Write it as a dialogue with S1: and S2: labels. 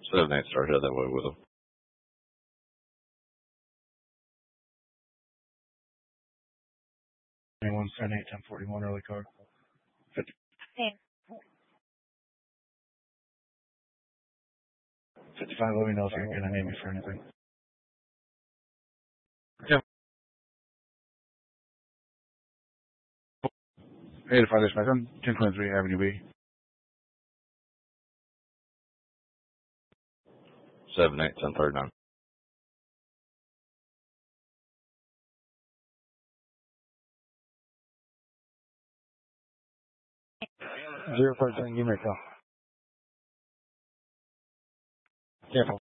S1: 7-8 start head that way with them.
S2: Anyone 7-8-10-41 early card. 50. 55, let me know if you're going to name me for anything. Yeah. 85 this second, 1023 Avenue B.
S1: 7-8-10-39.
S2: 047, give me a call. Careful.